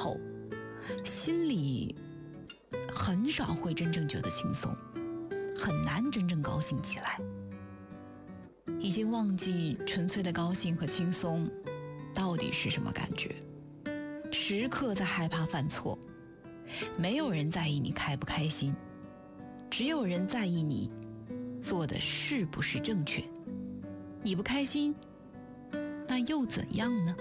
后，心里很少会真正觉得轻松，很难真正高兴起来。已经忘记纯粹的高兴和轻松到底是什么感觉，时刻在害怕犯错。没有人在意你开不开心，只有人在意你做的是不是正确。你不开心，那又怎样呢？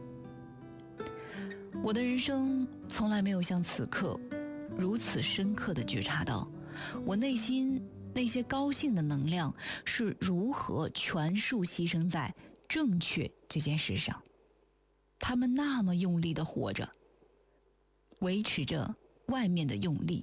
我的人生从来没有像此刻如此深刻地觉察到，我内心那些高兴的能量是如何全数牺牲在正确这件事上。他们那么用力地活着，维持着外面的用力。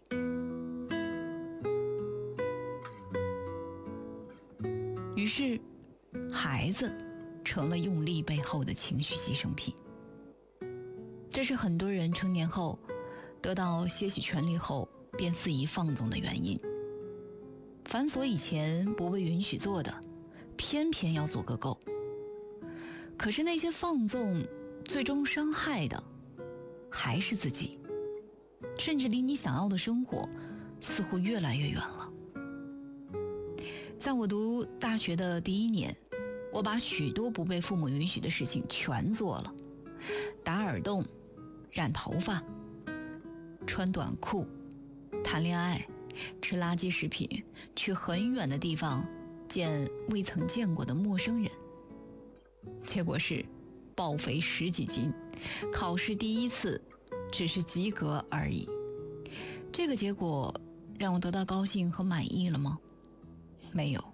于是孩子成了用力背后的情绪牺牲品。这是很多人成年后得到些许权利后便肆意放纵的原因。繁琐以前不被允许做的，偏偏要做个够。可是那些放纵最终伤害的还是自己，甚至离你想要的生活似乎越来越远了。在我读大学的第1年，我把许多不被父母允许的事情全做了。打耳洞，染头发，穿短裤，谈恋爱，吃垃圾食品，去很远的地方见未曾见过的陌生人。结果是暴肥10几斤，考试第1次只是及格而已。这个结果让我得到高兴和满意了吗？没有。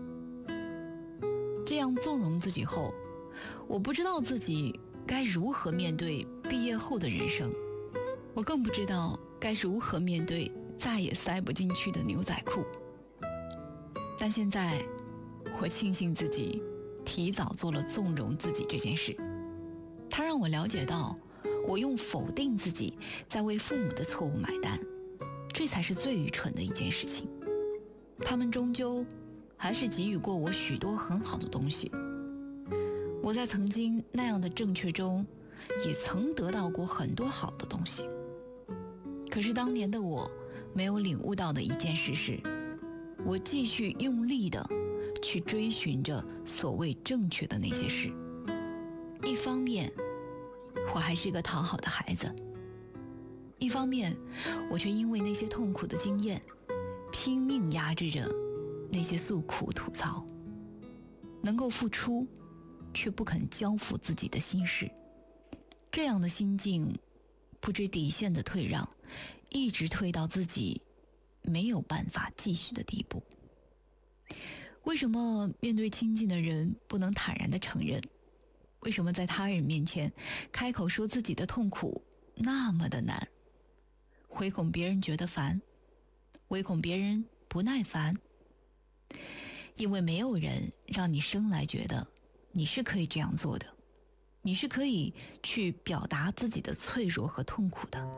这样纵容自己后，我不知道自己该如何面对毕业后的人生，我更不知道该如何面对再也塞不进去的牛仔裤。但现在我庆幸自己提早做了纵容自己这件事，它让我了解到我用否定自己在为父母的错误买单，这才是最愚蠢的一件事情。他们终究还是给予过我许多很好的东西，我在曾经那样的正确中也曾得到过很多好的东西。可是当年的我没有领悟到的一件事是，我继续用力地去追寻着所谓正确的那些事。一方面我还是个讨好的孩子，一方面我却因为那些痛苦的经验拼命压制着那些诉苦吐槽，能够付出却不肯交付自己的心事。这样的心境不知底线的退让，一直退到自己没有办法继续的地步。为什么面对亲近的人不能坦然地承认？为什么在他人面前开口说自己的痛苦那么的难？唯恐别人觉得烦，唯恐别人不耐烦。因为没有人让你生来觉得你是可以这样做的，你是可以去表达自己的脆弱和痛苦的。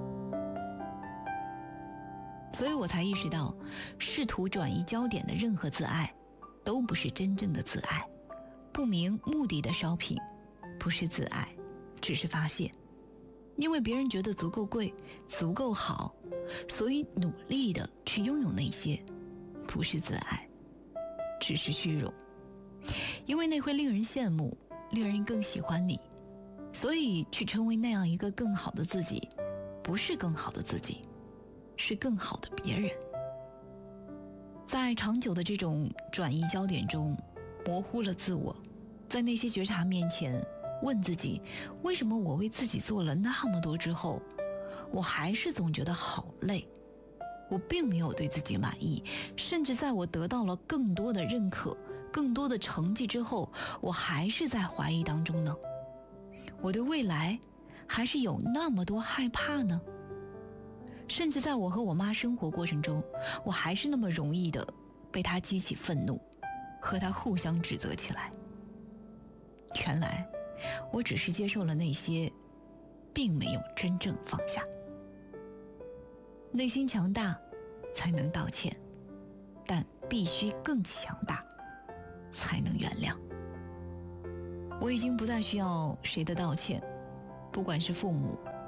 所以我才意识到，试图转移焦点的任何自爱都不是真正的自爱，不明目的的烧瓶不是自爱，只是发泄。因为别人觉得足够贵，足够好，所以努力的去拥有那些，不是自爱，只是虚荣。因为那会令人羡慕，令人更喜欢你，所以去成为那样一个更好的自己，不是更好的自己，是更好的别人。在长久的这种转移焦点中，模糊了自我。在那些觉察面前问自己，为什么我为自己做了那么多之后，我还是总觉得好累？我并没有对自己满意，甚至在我得到了更多的认可，更多的成绩之后，我还是在怀疑当中呢？我对未来还是有那么多害怕呢？甚至在我和我妈生活过程中，我还是那么容易的被她激起愤怒，和她互相指责起来。原来我只是接受了那些，并没有真正放下。内心强大才能道歉，但必须更强大才能原谅。我已经不再需要谁的道歉，不管是父母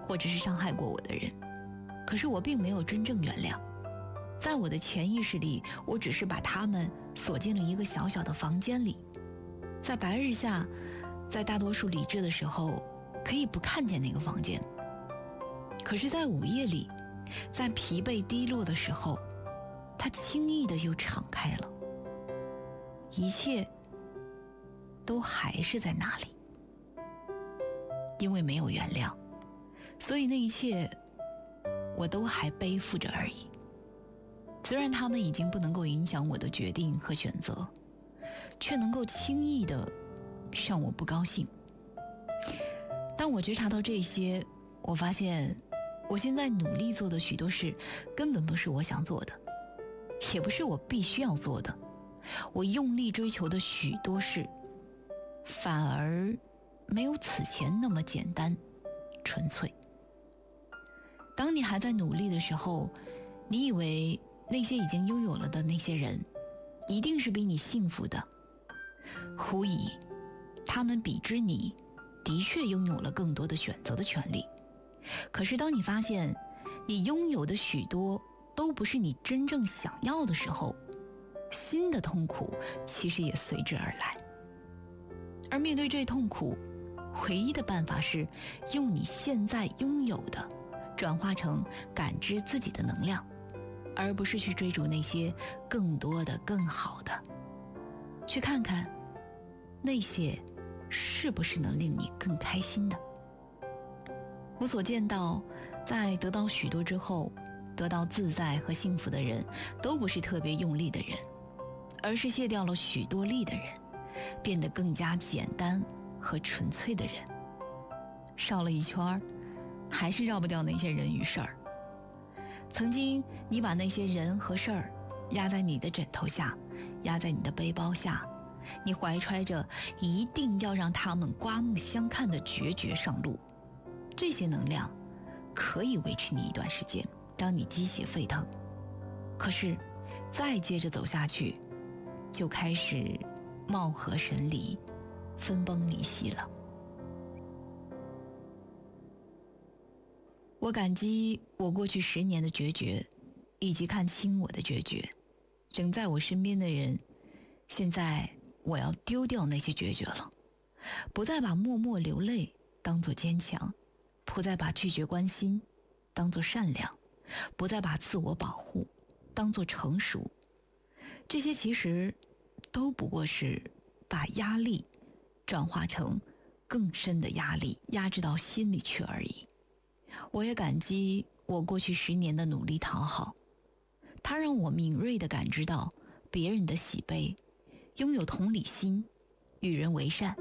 或者是伤害过我的人，可是我并没有真正原谅。在我的潜意识里，我只是把他们锁进了一个小小的房间里，在白日下，在大多数理智的时候，可以不看见那个房间。可是在午夜里，在疲惫低落的时候，它轻易的就敞开了，一切都还是在那里。因为没有原谅，所以那一切我都还背负着而已。虽然他们已经不能够影响我的决定和选择，却能够轻易的让我不高兴。当我觉察到这些，我发现我现在努力做的许多事根本不是我想做的，也不是我必须要做的。我用力追求的许多事反而没有此前那么简单纯粹。当你还在努力的时候，你以为那些已经拥有了的那些人一定是比你幸福的，狐疑他们比之你的确拥有了更多的选择的权利。可是当你发现你拥有的许多都不是你真正想要的时候，新的痛苦其实也随之而来。而面对这痛苦，唯一的办法是用你现在拥有的转化成感知自己的能量，而不是去追逐那些更多的更好的。去看看那些是不是能令你更开心的。我所见到在得到许多之后得到自在和幸福的人，都不是特别用力的人，而是卸掉了许多力的人，变得更加简单和纯粹的人。绕了一圈，还是绕不掉那些人与事儿。曾经你把那些人和事儿压在你的枕头下，压在你的背包下，你怀揣着一定要让他们刮目相看的决绝上路。这些能量可以维持你一段时间，让你鸡血沸腾，可是再接着走下去，就开始貌合神离，分崩离析了。我感激我过去10年的决绝，以及看清我的决绝。仍在我身边的人，现在我要丢掉那些决绝了，不再把默默流泪当作坚强，不再把拒绝关心当作善良，不再把自我保护当作成熟。这些其实都不过是把压力转化成更深的压力，压制到心里去而已。我也感激我过去10年的努力讨好，它让我敏锐地感知到别人的喜悲，拥有同理心，与人为善。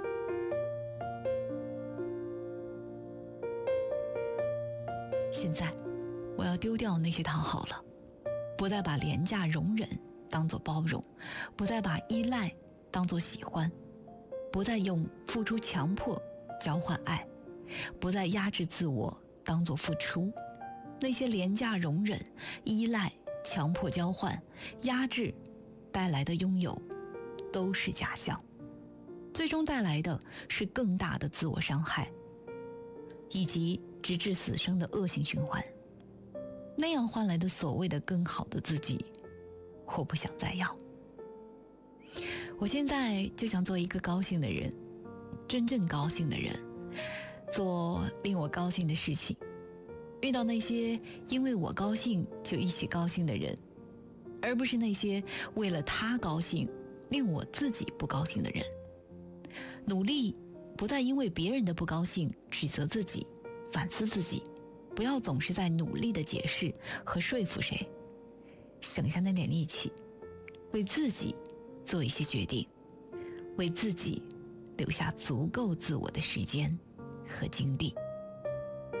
现在我要丢掉那些讨好了，不再把廉价容忍当作包容，不再把依赖当作喜欢，不再用付出强迫交换爱，不再压制自我当作付出。那些廉价容忍、依赖、强迫交换、压制带来的拥有都是假象，最终带来的是更大的自我伤害，以及直至死生的恶性循环。那样换来的所谓的更好的自己，我不想再要。我现在就想做一个高兴的人，真正高兴的人，做令我高兴的事情，遇到那些因为我高兴就一起高兴的人，而不是那些为了他高兴令我自己不高兴的人。努力不再因为别人的不高兴指责自己，反思自己，不要总是在努力的解释和说服谁，省下那点力气，为自己做一些决定，为自己留下足够自我的时间和精力。